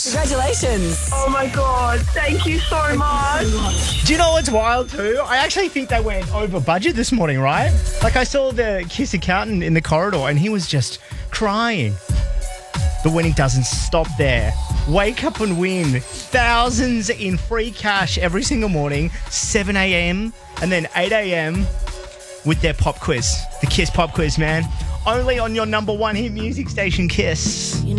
Congratulations. Oh my God, thank you so much. Do you know what's wild too? I actually think they went over budget this morning, right? Like I saw the KISS accountant in the corridor and he was just crying. The winning doesn't stop there. Wake up and win thousands in free cash every single morning, 7 a.m. and then 8 a.m. with their pop quiz. The KISS pop quiz, man. Only on your number one hit music station, KISS.